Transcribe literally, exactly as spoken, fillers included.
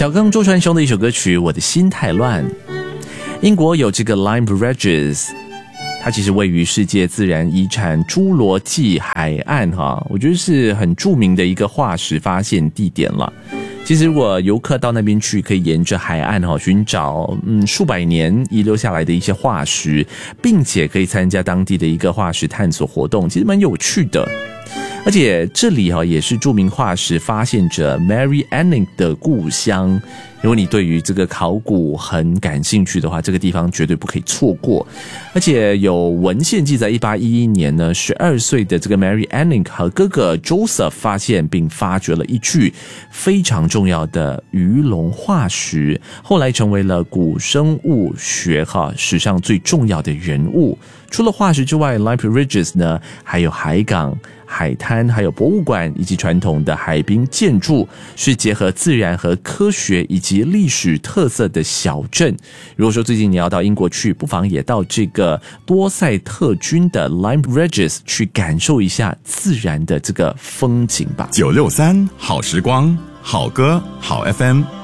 小刚周传雄的一首歌曲《我的心太乱》。英国有这个 Lyme Regis， 它其实位于世界自然遗产侏罗纪海岸哈，我觉得是很著名的一个化石发现地点了。其实如果游客到那边去，可以沿着海岸哈寻找嗯数百年遗留下来的一些化石，并且可以参加当地的一个化石探索活动，其实蛮有趣的。而且这里哈也是著名化石发现者 Mary Anning 的故乡。如果你对于这个考古很感兴趣的话，这个地方绝对不可以错过。而且有文献记载，一八一一年呢，十二岁的这个 Mary Anning 和哥哥 Joseph 发现并发掘了一具非常重要的鱼龙化石，后来成为了古生物学哈史上最重要的人物。除了化石之外 Lyme Regis 呢，还有海港、海滩，还有博物馆以及传统的海滨建筑，是结合自然和科学以及历史特色的小镇。如果说最近你要到英国去，不妨也到这个多塞特郡的 Lyme Regis 去感受一下自然的这个风景吧。 九六三好时光，好歌好 F M。